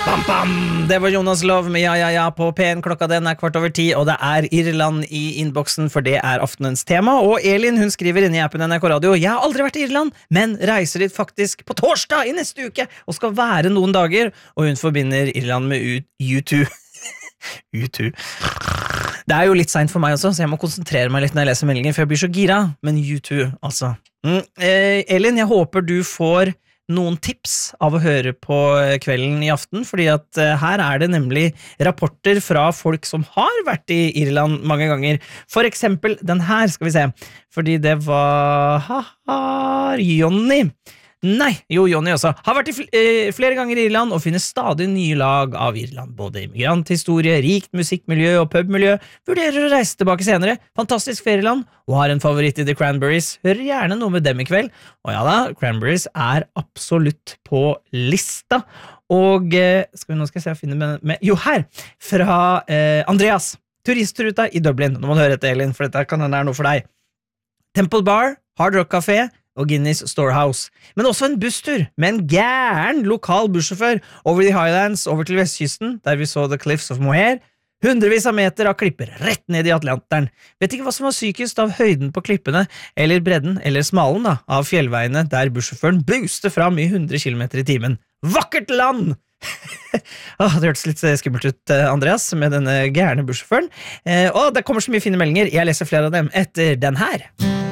Bam, bam! Det var Jonas Love med ja på P1. Klokka den 10:15, og det er Irland i innboksen, for det er aftenens tema. Og Elin, hun skriver inne i appen NRK Radio: Jeg har aldri vært i Irland, men reiser dit faktisk på torsdag i neste uke, og skal være noen dager. Og hun forbinder Irland med U2. U2. Det er jo litt sent for meg også, så jeg må konsentrere meg litt når jeg leser meldinger, for jeg blir så gira. Men U2, altså. Elin, jeg håper du får noen tips av å høre på kvelden i aften, fordi at her er det nemlig rapporter fra folk som har vært i Irland mange ganger. For eksempel den her, skal vi se, fordi det var Jonny. Jonny også. Har vært flere ganger i Irland og finner stadig nye lag av Irland. Både immigranthistorie, rikt musikkmiljø og pubmiljø. Vurderer å reise tilbake senere. Fantastisk ferieland. Og har en favoritt i The Cranberries. Hører gjerne noe med dem i kveld. Og ja da, Cranberries er absolutt på lista. Og nå skal jeg se og finne med jo, her! Fra Andreas. Turistruta i Dublin. Nå må du høre etter, Elin, for dette kan være noe for deg. Temple Bar, Hard Rock Café og Guinness Storehouse, men også en busstur med en gæren lokal bussjåfør over de Highlands, over til vestkysten, der vi så The Cliffs of Moher, hundrevis av meter av klipper rett ned i Atlanteren. Vet ikke hva som var sykest av høyden på klippene, eller bredden, eller smalen da, av fjellveiene der bussjåføren booster fram i 100 km i timen. Vakkert land! Det hørtes litt skummelt ut, Andreas, med denne gærne bussjåføren. Og det kommer så mye fine meldinger, jeg leser flere av dem etter den her.